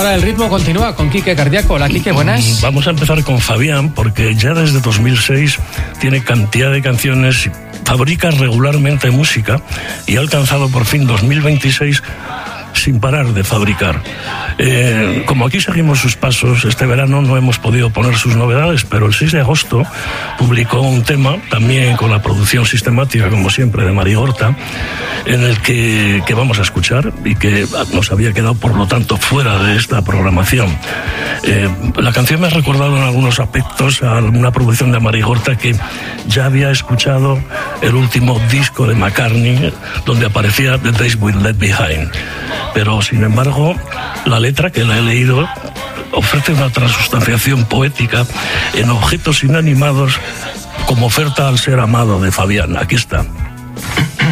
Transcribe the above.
ahora el ritmo continúa con Quique Cardíaco. Hola, Quique, buenas. Vamos a empezar con Fabián, porque ya desde 2006 tiene cantidad de canciones, fabrica regularmente música y ha alcanzado por fin 2026 sin parar de fabricar. Como aquí seguimos sus pasos, este verano no hemos podido poner sus novedades, pero el 6 de agosto publicó un tema, también con la producción sistemática, como siempre, de Mari Horta, en el que vamos a escuchar y que nos había quedado, por lo tanto, fuera de esta programación. La canción me ha recordado en algunos aspectos a una producción de Mari Horta que ya había escuchado el último disco de McCartney, donde aparecía The Days We Left Behind. Pero, sin embargo, la letra que la he leído ofrece una transustanciación poética en objetos inanimados como oferta al ser amado de Fabián. Aquí está.